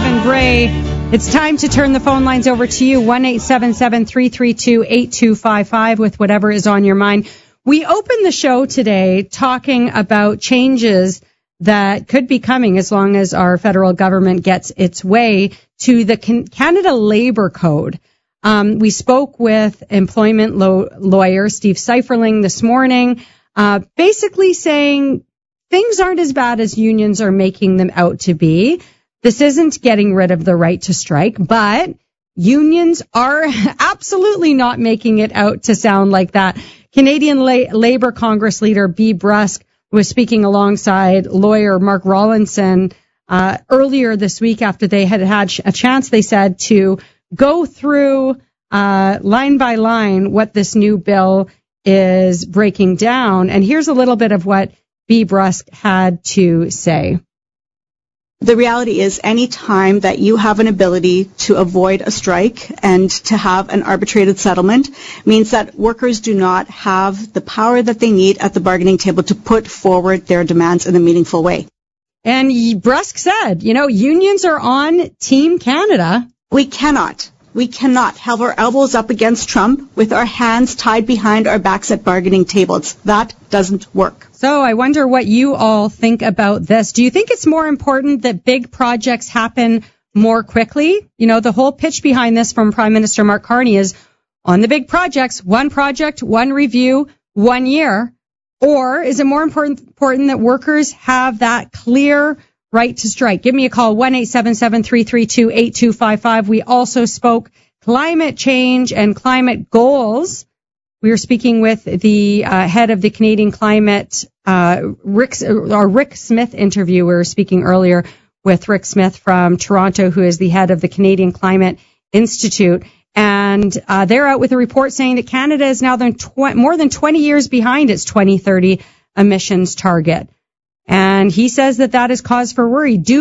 Stephen Bray. It's time to turn the phone lines over to you, 1-877-332-8255 with whatever is on your mind. We opened the show today talking about changes that could be coming as long as our federal government gets its way to the Canada Labour Code. We spoke with employment lawyer Steve Seiferling this morning, basically saying things aren't as bad as unions are making them out to be. This isn't getting rid of the right to strike, but unions are absolutely not making it out to sound like that. Canadian Labour Congress leader Bea Brusk was speaking alongside lawyer Mark Rawlinson earlier this week after they had a chance, they said, to go through line by line what this new bill is breaking down. And here's a little bit of what Bea Brusk had to say. The reality is any time that you have an ability to avoid a strike and to have an arbitrated settlement means that workers do not have the power that they need at the bargaining table to put forward their demands in a meaningful way. And Brusk said, unions are on Team Canada. We cannot have our elbows up against Trump with our hands tied behind our backs at bargaining tables. That doesn't work. So I wonder what you all think about this. Do you think it's more important that big projects happen more quickly? The whole pitch behind this from Prime Minister Mark Carney is on the big project, one review, 1 year. Or is it more important that workers have that clear right to strike? Give me a call, 1-877-332-8255. We also spoke climate change and climate goals. We were speaking with the head of the Canadian Climate, Rick Smith interview. We were speaking earlier with Rick Smith from Toronto, who is the head of the Canadian Climate Institute. And they're out with a report saying that Canada is now more than 20 years behind its 2030 emissions target. And he says that is cause for worry.